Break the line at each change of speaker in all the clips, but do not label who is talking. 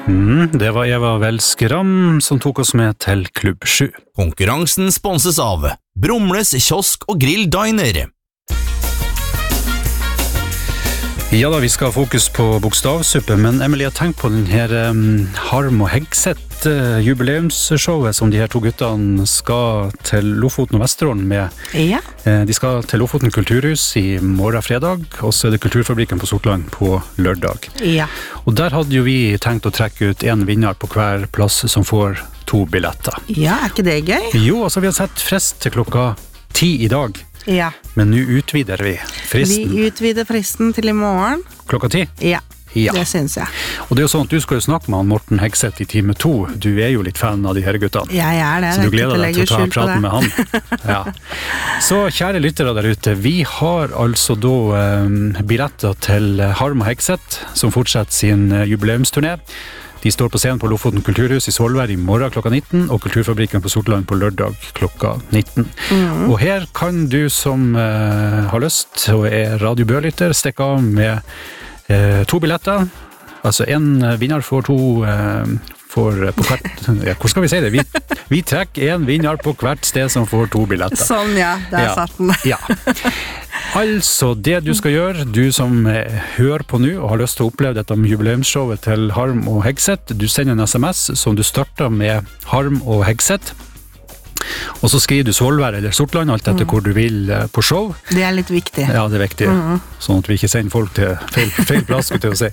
Det var Eva Velskram som tok oss med til Klubb 7.
Konkurransen sponses av Brumles kiosk og grill diner.
Ja da, vi skal ha fokus på bokstavsuppe, men Emily har tenkt på den her Harm og Hegseth jubileumsshowet som de her to guttene skal til Lofoten og Vesterålen med.
Ja.
De skal til Lofoten kulturhus i morgen fredag, og så det Kulturfabrikken på Sortland på lørdag.
Ja.
Og der hadde jo vi tenkt å trekke ut en vinner på hver plass som får 2 billetter.
Ja, ikke det gøy?
Jo, altså vi har sett frist til klokka 10 i dag.
Ja.
Men nå utvider vi fristen.
Vi utvider fristen til i morgen.
Klokka 10?
Ja,
Ja.
det synes jeg.
Og det er jo sånn at du skal jo snakke med han Morten Hegseth i time 2. Du er jo litt fan av de her guttene.
Jeg er det.
Så du gleder deg til å ta
skjul på
praten
det.
med han. Ja. Så kjære lyttere der ute, vi har altså da billetter til Harm og Hegseth, som fortsetter sin jubileumsturné. De står på scenen på Lofoten kulturhus i Svolvær i morgen klokka 19, og Kulturfabrikken på Sortland på lørdag klokka 19. Og her kan du som har lyst og er Radio Bø-lytter stikke av med 2 billetter. Altså en vinner får 2 på hvert, ja, hvor skal vi si det? Vi trekker en vinner på hvert sted som får 2 billetter.
Sånn, ja. Der satt den.
Ja. Altså, det du skal gjøre, du som hører på nå og har lyst til å oppleve dette jubileumsshowet til Harm og Hegseth, du sender en SMS som du starter med Harm og Hegseth, og så skriver du Svolvær eller Sortland, alt etter hvor du vil på show.
Det er litt viktig.
Ja, det er viktig, sånn at vi ikke sender folk til feil plass, skulle jeg si.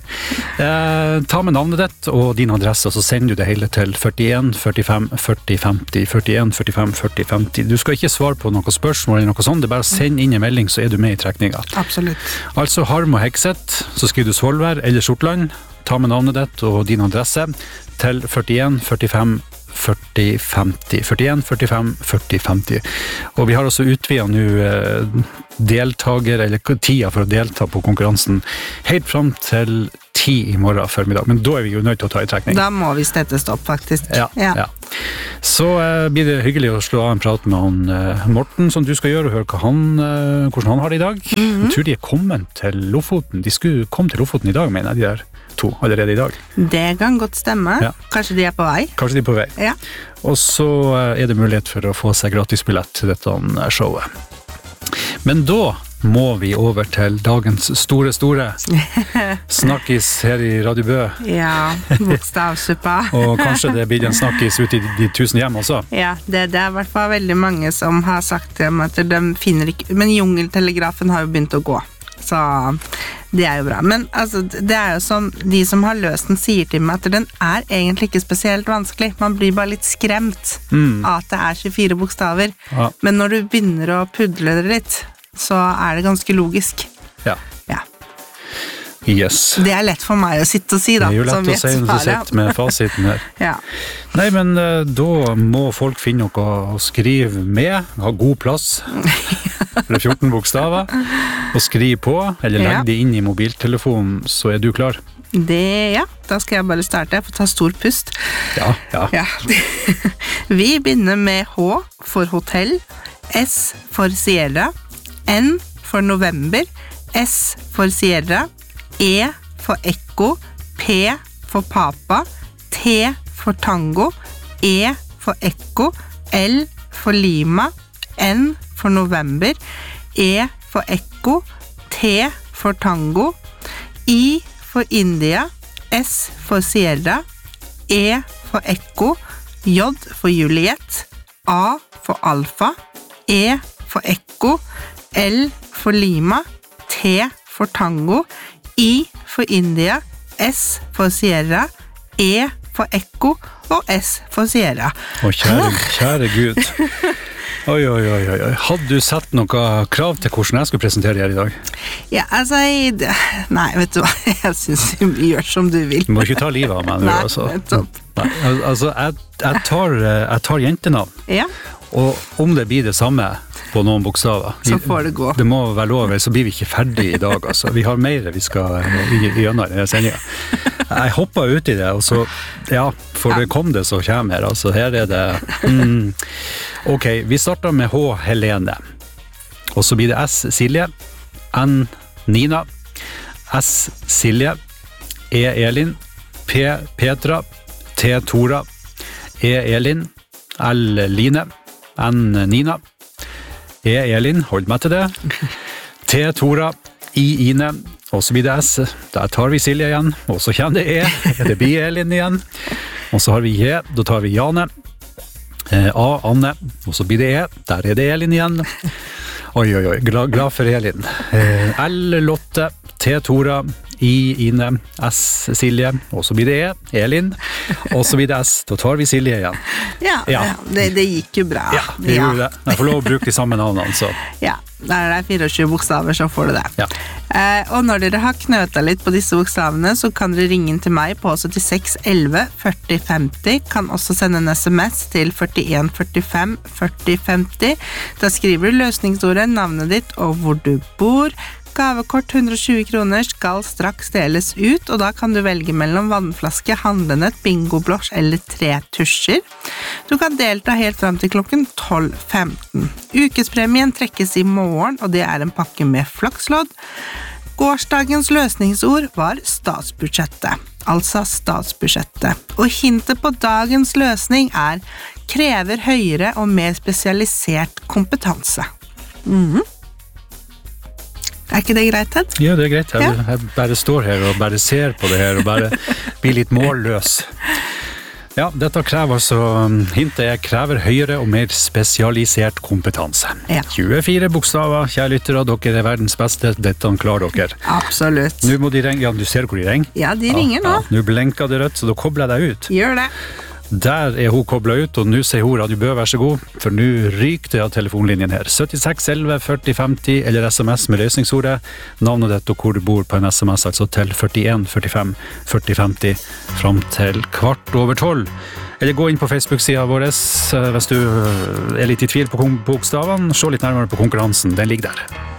Ta med navnet ditt og din adresse, og så sender du det hele til 41 45 40 50, 41 45 40 50. Du skal ikke svare på noen spørsmål eller noe sånt, det er bare å sende inn en melding, så er du med i trekninga.
Absolutt.
Altså Harm og Hegseth, så skriver du Svolvær eller Sortland, ta med navnet ditt og din adresse til 41 45 40 50, 41 45 40 50. Og vi har også utvidet nå deltager, eller tida for å delta på konkurransen, helt frem til 10 i morgen formiddag. Men da er vi jo nødt til å ta i trekning.
Da må vi stette stopp, faktisk.
Ja. Så blir det hyggelig å slå av en prat med han Morten, som du skal gjøre, og høre hvordan han har det i dag. Jeg tror de er kommet til Lofoten. De skulle komme til Lofoten i dag, mener jeg, de der 2 allerede i dag. Det
kan godt stemme.
Ja.
Kanskje de er på vei?
Kanskje de er på vei.
Ja.
Og så er det mulighet for å få seg gratisbillett til dette showet. Men da må vi over til dagens store snakkis her i Radio Bø.
Ja, bokstavsuppa.
Og kanskje det blir en snakkis ute i de 1000 hjem også.
Ja, det er i hvert fall veldig mange som har sagt at de finner ikke... Men jungeltelegrafen har jo begynt å gå. Så det er jo bra. Men altså, det er jo som de som har løst den sier til meg, at den er egentlig ikke spesielt vanskelig. Man blir bare litt skremt av at det er 24 bokstaver.
Ja.
Men når du begynner å pudle det litt, så er det ganske logisk.
Ja.
Ja.
Yes.
Det er lett for meg å sitte og si da.
Det er jo lett å si når du sitter med fasiten her.
Ja.
Nei, men da må folk finne noe å skrive med, ha god plass. Det er 14 bokstaver. Og skrive på, eller legge det inn i mobiltelefonen, så er du klar. Da skal jeg bare starte. Jeg får ta stor pust. Ja. Vi begynner med H for hotell, S for Sierra, N for november, S for Sierra, E for ekko, P for papa, T for tango, E for ekko, L for lima, N for november, E for ekko, T for tango, I for India, S for Sierra, E for ekko, J for Juliet, A for alfa, E for ekko, L for lima, T for tango, I for India, S for Sierra, E for ekko og S for Sierra. Å, kjære Gud. Oi. Hadde du sett noe krav til hvordan jeg skulle presentere her i dag?
Ja, altså, nei, vet du hva, jeg synes du gjør som du vil.
Du må ikke ta livet av meg nå, altså. Nei, altså, jeg tar jentenavn. Ja. Og om det blir det samme på noen bokstaver,
så får det gå.
Det må være lov, så blir vi ikke ferdig i dag, altså. Vi har mer vi skal gjennom i sendingen. Jeg hoppet ut i det, og så, for det kom det så kommer her, altså. Her er det... Ok, vi starter med H, Helene. Og så blir det S, Silje, N, Nina, S, Silje, E, Elin, P. Petra, T. Tora, E. Elin, L. Line, N. Nina, E. Elin, hold meg til det, T. Tora, I. Ine, og så blir det S, der tar vi Silje igjen, og så kommer det E, det blir Elin igjen, og så har vi J, da tar vi Jane, A. Anne, og så blir det E, der er det Elin igjen, oi, glad for Elin, L. Lotte, T. Tora, I. Ine, S. Silje, og så blir det E, Elin, og så blir det S, da tar vi Silje igjen.
Ja. Det gikk jo bra.
Ja, det gjorde det. Jeg får lov å bruke de samme navnene, så.
Ja, der er 24 bokstaver, så får du det.
Ja.
Og når dere har knøtet litt på disse bokstavene, så kan dere ringe inn til meg på 76 11 40 50, kan også sende en SMS til 41 45 40 50. Da skriver du løsningsordet, navnet ditt og hvor du bor. Gavekort 120 kroner skal straks deles ut, og da kan du velge mellom vannflaske, handlenett, bingoblås eller 3 tusjer. Du kan delta helt frem til klokken 12:15. Ukespremien trekkes i morgen, og det er en pakke med flakslodd. Gårsdagens løsningsord var statsbudsjettet, altså statsbudsjettet. Og hintet på dagens løsning er krever høyere og mer spesialisert kompetanse. Er ikke det greit, Ted?
Ja, det er greit. Jeg bare står her og bare ser på det her og bare blir litt målløs. Ja, dette krever altså, hintet krever høyere og mer spesialisert kompetanse.
Ja.
24 bokstaver, kjære lyttere, dere er verdens beste, dette klarer dere.
Absolutt.
Nå må de ringe, ja, du ser hvor de ringer?
Ja, de ringer nå.
Ja, nå blenker det rødt, så da kobler jeg deg ut.
Gjør det.
Der er hun koblet ut, og nå sier hun Radio Bø, vær så god, for nå ryker det av telefonlinjen her. 76 11 40 50, eller SMS med løsningsordet, navnet ditt og hvor du bor på en SMS, altså til 41 45 40 50, frem til 12:15. Eller gå inn på Facebook-siden vår, hvis du er litt i tvil på bokstavene, se litt nærmere på konkurransen, den ligger der.